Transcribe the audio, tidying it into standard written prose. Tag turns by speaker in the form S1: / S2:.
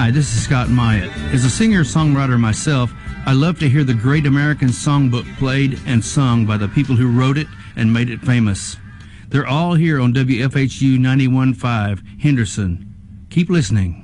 S1: Hi, this is Scott Myatt. As a singer-songwriter myself, I love to hear the great American songbook played and sung by the people who wrote it and made it famous. They're all here on WFHU 91.5 Henderson. Keep listening.